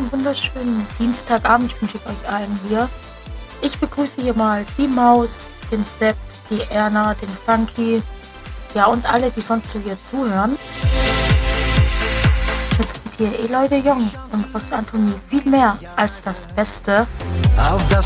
einen wunderschönen Dienstagabend wünsche ich euch allen hier. Ich begrüße hier mal die Maus, den Sepp, die Erna, den Funky, ja und alle, die sonst so hier zuhören. Jetzt kommt hier Eloy de Jong und Ross Anthony viel mehr als das Beste. Auf das